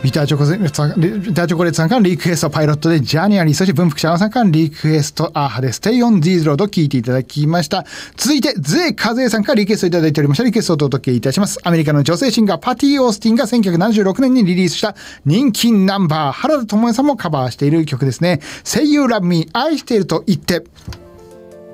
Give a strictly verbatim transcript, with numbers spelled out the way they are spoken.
ビターチョコレートさん、ビターチョコレートさんからリクエストパイロットでジャニアリー、そして文福シャワーさんからリクエストアーハでステイオンディーズロード聞いていただきました。続いてゼイカズエさんからリクエストいただいておりました。リクエストをお届けいたします。アメリカの女性シンガーパティ・オースティンがせんきゅうひゃくななじゅうろくねんにリリースした人気ナンバー、原田知世さんもカバーしている曲ですね。Say You Love Me 愛していると言って。